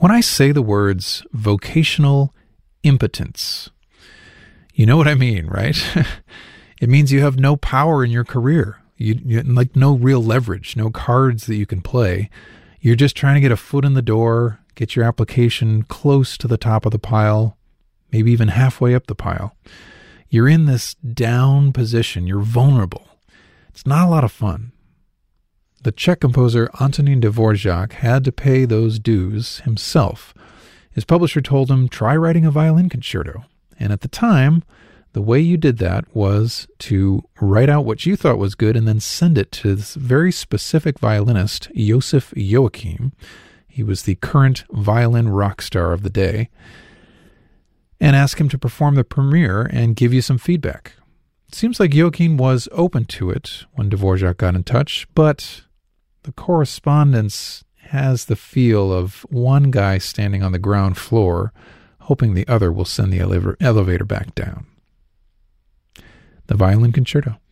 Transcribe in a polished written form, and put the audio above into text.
When I say the words vocational impotence, you know what I mean, right? It means you have no power in your career. You like no real leverage, no cards that you can play. You're just trying to get a foot in the door, get your application close to the top of the pile, maybe even halfway up the pile. You're in this down position. You're vulnerable. It's not a lot of fun. The Czech composer Antonín Dvořák had to pay those dues himself. His publisher told him, try writing a violin concerto. And at the time, the way you did that was to write out what you thought was good and then send it to this very specific violinist, Josef Joachim. He was the current violin rock star of the day. And ask him to perform the premiere and give you some feedback. It seems like Joachim was open to it when Dvořák got in touch, but the correspondence has the feel of one guy standing on the ground floor, hoping the other will send the elevator back down. The Violin Concerto.